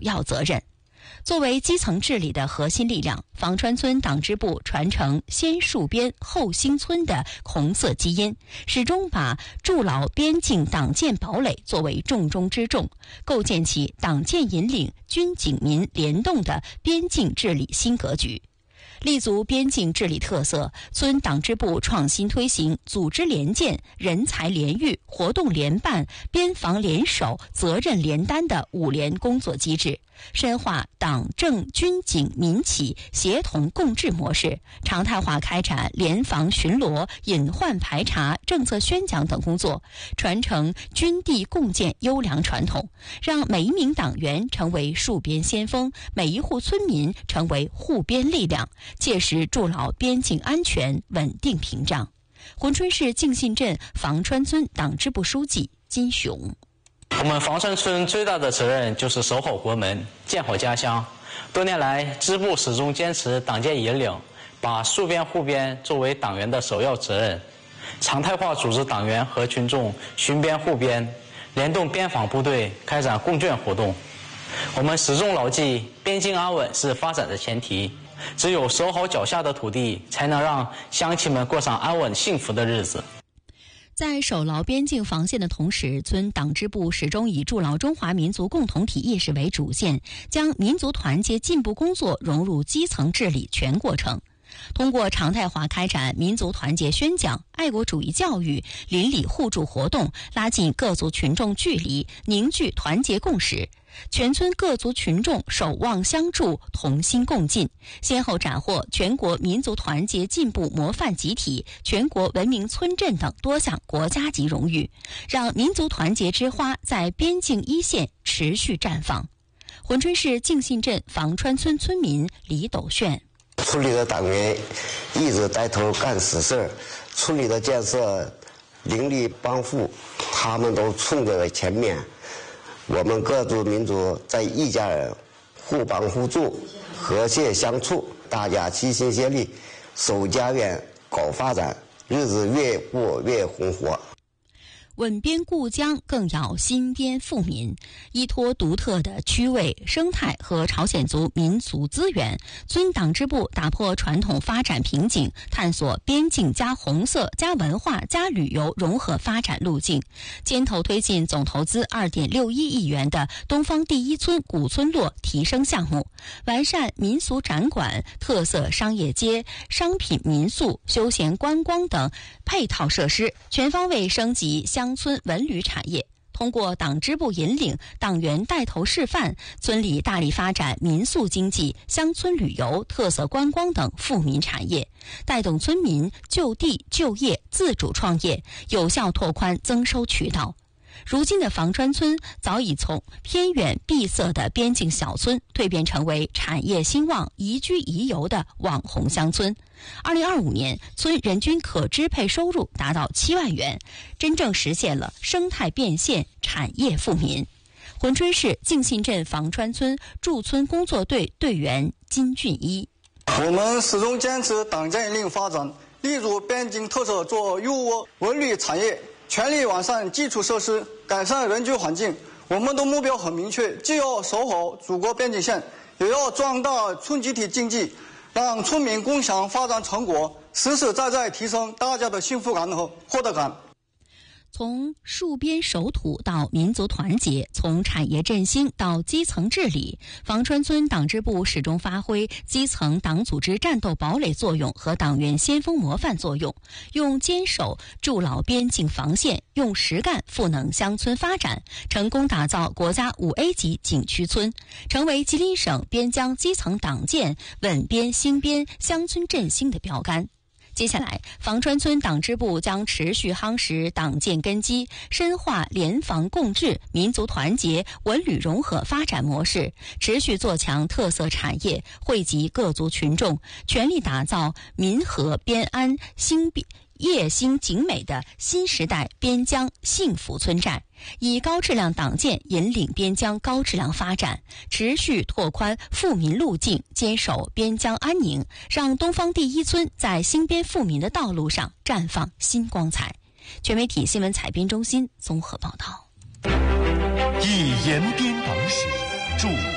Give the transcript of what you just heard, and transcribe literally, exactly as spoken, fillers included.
要责任。作为基层治理的核心力量，房川村党支部传承先戍边后兴村的红色基因，始终把筑牢边境党建堡垒作为重中之重，构建起党建引领、军警民联动的边境治理新格局。立足边境治理特色，村党支部创新推行组织联建、人才联育、活动联办、边防联守、责任联担的五联工作机制，深化党政军警民企协同共治模式，常态化开展联防巡逻、隐患排查、政策宣讲等工作，传承军地共建优良传统，让每一名党员成为戍边先锋，每一户村民成为护边力量，切实筑牢边境安全稳定屏障。珲春市敬信镇房川村党支部书记金雄： 我们房川村最大的责任就是守好国门，建好家乡。多年来，支部始终坚持党建引领，把戍边护边作为党员的首要责任，常态化组织党员和群众巡边护边，联动边防部队开展共建活动。我们始终牢记，边境安稳是发展的前提，只有守好脚下的土地，才能让乡亲们过上安稳幸福的日子。 在守牢边境防线的同时，村党支部始终以筑牢中华民族共同体意识为主线，将民族团结进步工作融入基层治理全过程。通过常态化开展民族团结宣讲、爱国主义教育、邻里互助活动，拉近各族群众距离，凝聚团结共识。全村各族群众守望相助，同心共进，先后斩获全国民族团结进步模范集体、全国文明村镇等多项国家级荣誉，让民族团结之花在边境一线持续绽放。珲春市敬信镇房川村村民李斗炫： 村里的党员一直带头干实事，村里的建设邻里帮扶，他们都冲在前面。我们各族民族在一家人，互帮互助，和谐相处，大家齐心协力，守家园，搞发展，日子越过越红火。 稳边固疆，更要新边富民。依托独特的区位生态和朝鲜族民族资源，村党支部打破传统发展瓶颈，探索边境加红色加文化加旅游融合发展路径，牵头推进总投资二点六一亿元的东方第一村古村落提升项目，完善民俗展馆、特色商业街、商品民宿、休闲观光等配套设施，全方位升级乡乡村文旅产业。通过党支部引领、党员带头示范，村里大力发展民宿经济、乡村旅游、特色观光等富民产业，带动村民就地就业、自主创业，有效拓宽增收渠道。如今的房川村早已从偏远闭塞的边境小村蜕变成为产业兴旺、宜居宜游的网红乡村。二零二五年，村人均可支配收入达到七万元，真正实现了生态变现、产业富民。珲春市敬信镇房川村驻村工作队队员金俊一： 我们始终坚持党建引领发展，立足边境特色做优渥文旅产业，全力完善基础设施，改善人居环境。我们的目标很明确，既要守好祖国边境线，也要壮大村集体经济，让村民共享发展成果，实实在在提升大家的幸福感和获得感。 从戍边守土到民族团结，从产业振兴到基层治理，房川村党支部始终发挥基层党组织战斗堡垒作用和党员先锋模范作用，用坚守筑牢边境防线，用实干赋能乡村发展，成功打造国家五 A 级景区村，成为吉林省边疆基层党建、稳边兴边、乡村振兴的标杆。接下来，房川村党支部将持续夯实党建根基，深化联防共治、民族团结、文旅融合发展模式，持续做强特色产业，惠及各族群众，全力打造民和边安兴边业兴景美的新时代边疆幸福村寨，以高质量党建引领边疆高质量发展，持续拓宽富民路径，坚守边疆安宁，让东方第一村在兴边富民的道路上绽放新光彩。全媒体新闻采编中心综合报道。 以延边党史铸